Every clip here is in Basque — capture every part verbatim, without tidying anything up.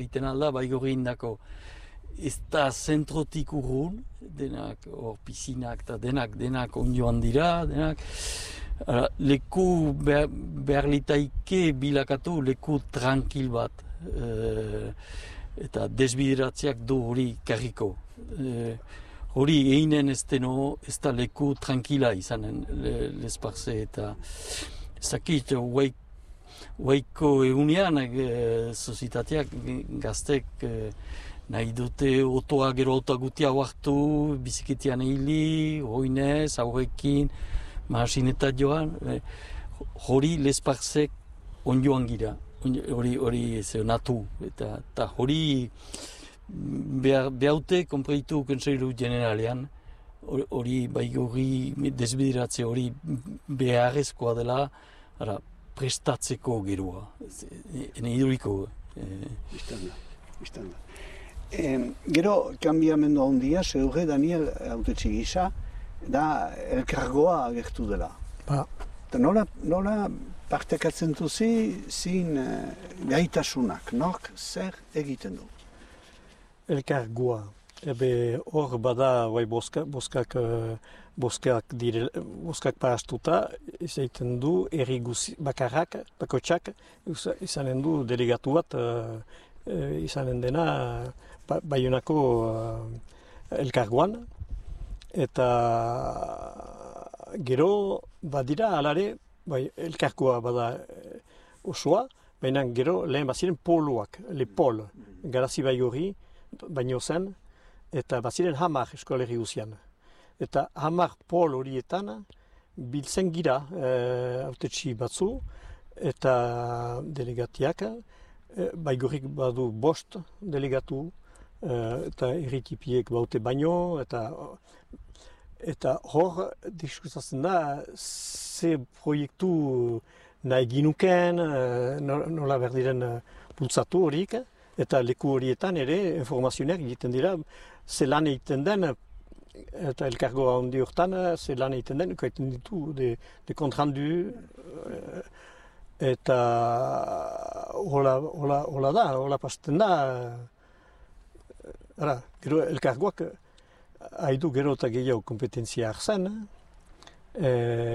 Egiten alda, Baigorri indako, ez da zentrotik urrun, denak, hor pizinak eta denak, denak onjoan dira, denak. Ara, leku behar, behar litaike bilakatu leku tranquil bat. E, eta desbideratzeak du hori karriko. E, hori einen ez deno, ez da leku tranquila izanen lesparze eta zakit, huaik Huaiko egunean, e, sozitateak gaztek e, nahi dute otoa gero otoa gutia hartu, biziketian hili, hoinez, aurrekin, mahasineta joan. E, hori lesparzek onjoan gira, hori hori natu. Eta, eta hori behaute konpreitu Kontseilu Generalean, hori Baigorri desbideratze hori beharrezkoa dela, ara, prestatzeko geroa, ene iduriko. Biztanda, biztanda. E, gero, kanbiamendu handia, zeure Daniel hautetxe gisa, da elkargoa agertu dela. Ba. Eta nola, nola partekatzen duzi zin e, gaitasunak, nork zer egiten du? Elkargoa. Ebe hor bada bai boska, boskak, boskak, dire, boskak parastuta, izaiten du erri guzi, bakarrak, bakotxak, izanen du delegatu bat, izanen dena ba, Baionako elkargoan, eta gero badira alare, bai, elkargoa bada osoa, baina gero lehen baziren poloak, le pol, Garazi Baigorri, baino zen, eta baziren hamar eskoleri guzian. Eta hamar pol horietan biltzen gira hautetsi batzu eta delegatiak. E, Baigorrik badu bost delegatu e, eta erritipiek baute baino. Eta, eta hor diskutatzen da ze proiektu nahi ginuken, nola berdiren bultzatu horik. Eta leku horietan ere informazioak egiten dira, ze lan egiten den, eta elkargoa handi hortan, ze lan egiten den, egiten ditu, de, de kontrandu, eta hola, hola, hola da, hola pasten da. Ara, gero elkargoak haidu gero eta gehiago kompetentzia hartzen. E,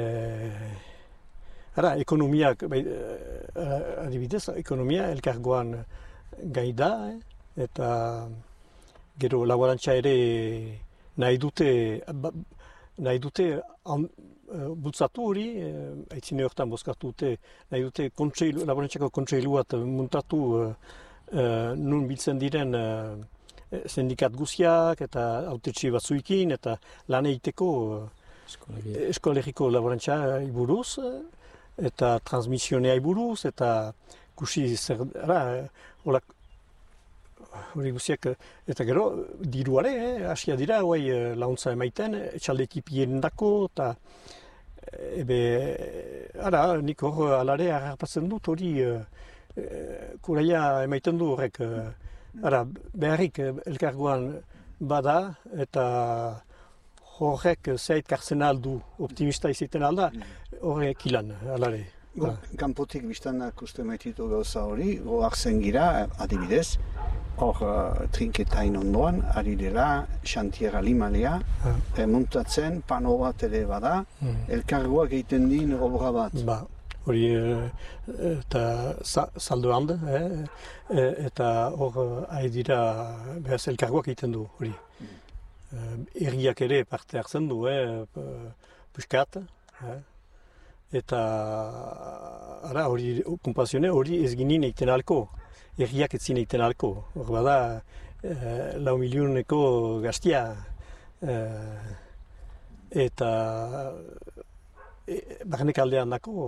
ara, ekonomiak, bai, adibidez, ekonomia elkargoan gai da, eh? Eta gero laborantza ere nahi dute, ba, nahi dute an, uh, bultzatu hori, eh, aitzine hortan bozkatu dute, nahi dute kontseilu, laborantzako kontseilu bat muntatu uh, uh, nun biltzen diren uh, sindikat guziak eta hautetxe batzuekin eta lan egiteko uh, eskolegiko laborantza buruz eta transmisionea buruz eta kusi zer, ara, hola, hori guziak, eta gero, diruare, eh, asia dira, guai, launtza emaiten, etxalde ekipien dako, eta, ebe, ara, nik hor alare harrapatzen dut, hori, e, kuraia emaiten du horrek, ara, beharrik elkargoan bada, eta horrek zeit kartzen aldu, optimista izaten alda, horrek ilan, alare. Go, kanpotik biztanak uste maititu gauza hori, goak zen gira, adibidez, hor uh, trinketain ondoan, ari dela, xantiera limalea, ah. e, muntatzen, pano bat ere bada, mm. elkargoak egiten din obra bat. Ba, hori, eta sa, saldo handa, eh? e, eta hor ari dira, behaz elkargoak egiten du, hori. Mm. E, erriak ere parte hartzen du, eh? Puskat, eh? Eta ara hori konpazione hori ez ginen egiten alko, erriak etzin egiten alko. Hor bada e, lau milioneko gaztia e, eta e, barnek aldean dako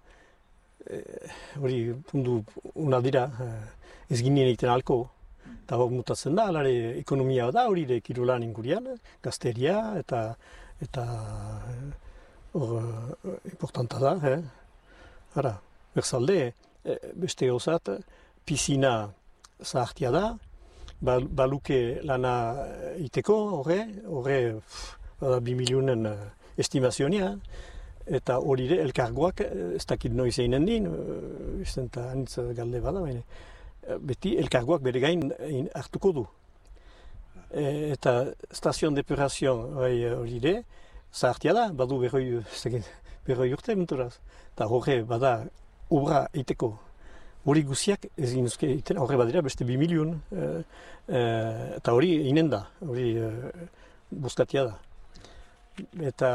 hori e, pundu una dira e, ez ginen egiten alko. Eta hor mutatzen da, alare ekonomia da hori de kirolan ingurian, gazteria eta eta hor, importanta da, eh? Ara, berzalde, beste gauzat, pisina zahartia da, baluke lana iteko, horre, horre, bada bi milionen estimazionia, eta hori elkargoak, ez dakit noiz einen din, izten eta anitz galde bada, baina, beti elkargoak bere gain hartuko du. E, eta stazion depurazio hori ere, zahartia da, badu berroi, berroi urte menturaz. Eta horre bada obra eiteko. Hori guziak ez ginuzke egiten, horre badira beste bi milion. E, e, eta hori inen da, hori e, buskatia da. Eta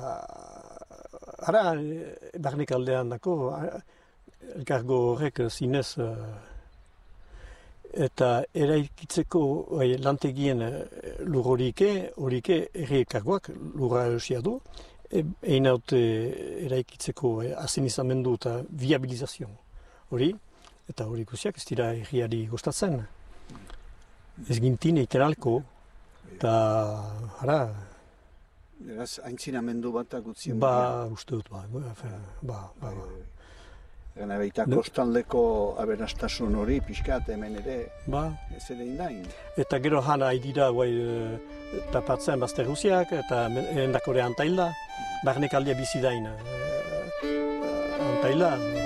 ara, barnek aldean dako, elkargo horrek zinez eta eraikitzeko bai, lantegien lur horike, horike erri elkargoak lurra eusia du, egin haute eraikitzeko azenizamendu eta viabilizazio hori, eta hori guziak ez dira erriari gustatzen. Ez gintin eiten alko, eta ara... Eraz, aintzinamendu bat agutzien? Ba, uste dut, ba, ba, ba. Gana baita kostaldeko aberastasun hori, pixkat hemen ere, ba. Ez ere indain. Eta gero hana haidira guai tapatzen bazter guziak, eta endakore antaila, barnek aldea bizi daina. Antaila,